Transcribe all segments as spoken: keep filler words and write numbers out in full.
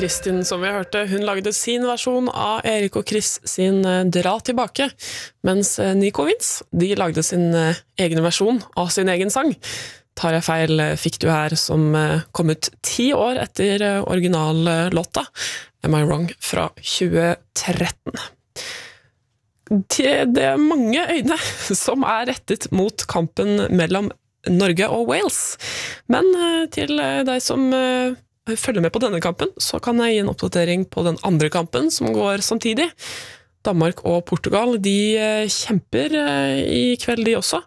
Kristin, som vi hørte, hun lagde sin versjon av Erik og Chris sin Dra tilbake, mens Nico Vince, de lagde sin egen versjon av sin egen sang. Tar jeg feil, fikk du her, som kom ut ti år etter originallåta Am I Wrong fra tjue tretten. Det er mange øyne som er rettet mot kampen mellom Norge og Wales, men til deg som følger med på denne kampen, så kan jeg gi en oppdatering på den andre kampen som går samtidig. Danmark og Portugal, de kjemper i kveld de også,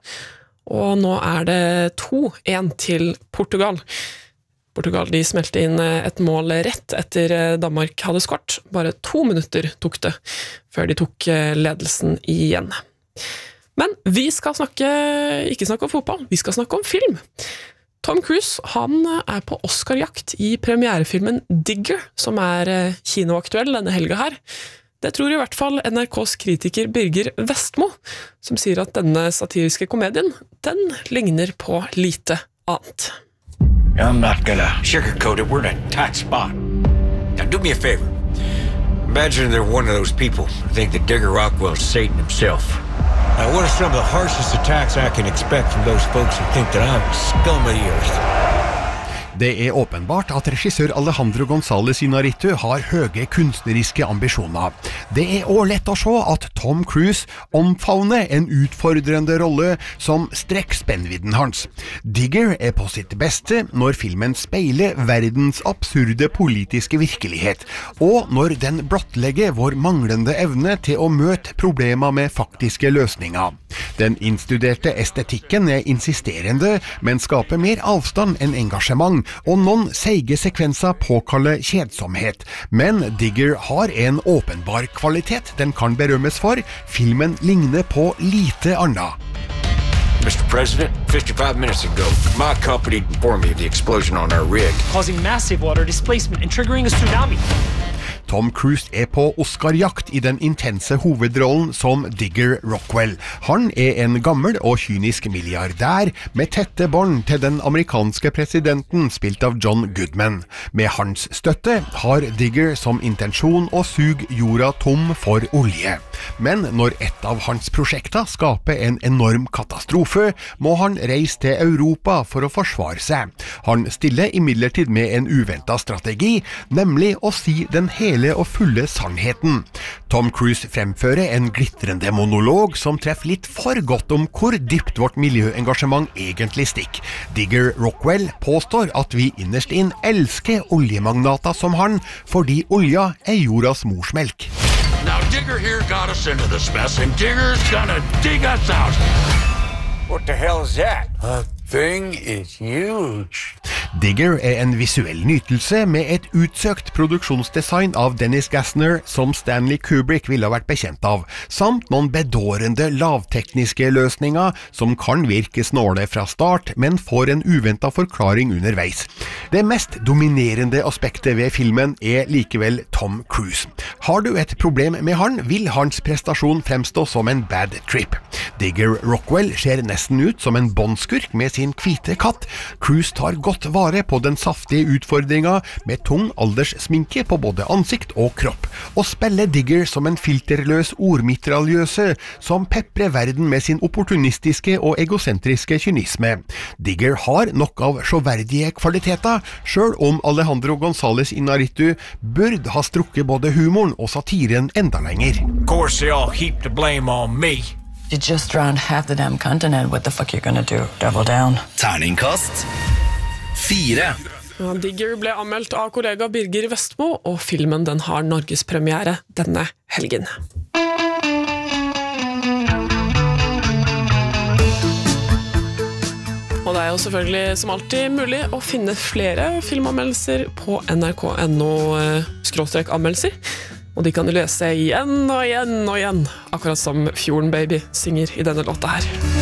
og nå er det to en til Portugal. Portugal de smelte inn et mål rett etter Danmark hadde skåret. Bare to minutter tok det før de tok ledelsen igjen. Men vi skal snakke, ikke snakke om fotball, vi skal snakke om film. Tom Cruise, han er på Oscar-jakt i premierefilmen Digger, som er kinoaktuell denne helga her. Det tror i hvert fall N R K's kritiker Birger Vestmo, som sier at denne satiriske komedien, den ligner på lite annet. I'm not gonna sugarcoat it, we're in a tight spot. Now do me a favor. Imagine they're one of those people who think that Digger Rockwell's Satan himself. Now, what are some of the harshest attacks I can expect from those folks who think that I'm scum of the earth? Det er åpenbart at regissør Alejandro González Iñárritu har høye kunstneriske ambisjoner. Det er også lett å se at Tom Cruise omfavner en utfordrende rolle som strekker spennvidden hans. Digger er på sitt beste når filmen speiler verdens absurde politiske virkelighet, og når den blottlegger vår manglende evne til å møte problemer med faktiske løsninger. Den innstuderte estetikken er insisterende, men skaper mer avstand enn engasjement, og noen seige sekvenser påkaller kjedsomhet. Men Digger har en åpenbar kvalitet den kan berømmes for. Filmen ligner på lite annet. Mister President, fifty-five minutes ago, my company informed me of the explosion on our rig, causing massive water displacement and triggering a tsunami. Tom Cruise er på Oscar-jakt i den intense hovedrollen som Digger Rockwell. Han er en gammel og kynisk milliardær med tette bånd til den amerikanske presidenten spilt av John Goodman. Med hans støtte har Digger som intensjon å suge jorda tom for olje. Men når et av hans prosjekter skaper en enorm katastrofe, må han reise til Europa for å forsvare seg. Han stiller imidlertid med en uventet strategi, nemlig å si den hele og fulle sannheten. Tom Cruise fremfører en glitrende monolog som treffer litt for godt om hvor dypt vårt miljøengasjement egentlig stikker. Digger Rockwell påstår at vi innerst inn elsker oljemagnater som han, fordi olja er jordas morsmelk. Now Digger here got us into this mess, and Digger's gonna dig us out. What the hell is that? That thing is huge. Digger er en visuell nytelse med et utsøkt produksjonsdesign av Dennis Gassner som Stanley Kubrick ville ha vært bekjent av, samt noen bedårende lavtekniske løsninger som kan virke snåle fra start, men får en uventet forklaring underveis. Det mest dominerende aspektet ved filmen er likevel Tom Cruise. Har du et problem med han, vil hans prestasjon fremstå som en bad trip. Digger Rockwell ser nesten ut som en bondskurk med sin hvite katt. Cruise tar godt vare på den saftige utfordringa med tung alderssminke på både ansikt og kropp, og spiller Digger som en filterløs ordmitraljøse som peprer verden med sin opportunistiske og egosentriske kynisme. Digger har nok av sjåverdige kvaliteter, selv om Alejandro González Iñárritu burde ha strukket både humoren og satiren enda lenger. Of course, they all heap the blame on me. You just drowned half the damn continent. What the fuck you gonna do? Double down? Terningkast fire. Ja, Digger ble anmeldt av kollega Birger Vestmo, og filmen den har Norges premiere denne helgen. Og det er jo selvfølgelig som alltid mulig å finne flere filmanmeldelser på nrk.no skråstrek anmeldelser. Og de kan du lese igjen og igjen og igjen, akkurat som Fjorden Baby synger i denne låta her.